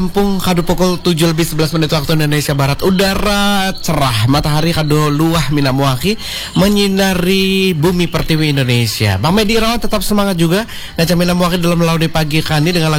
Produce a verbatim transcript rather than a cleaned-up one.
Lampung kado pukul tujuh lebih sebelas menit waktu Indonesia Barat. Udara cerah, matahari kado luah minamuaki menyinari bumi pertiwi Indonesia. Bang Medi Irawan tetap semangat juga. Ngaca minamuaki dalam laut di pagi kani dengan lagu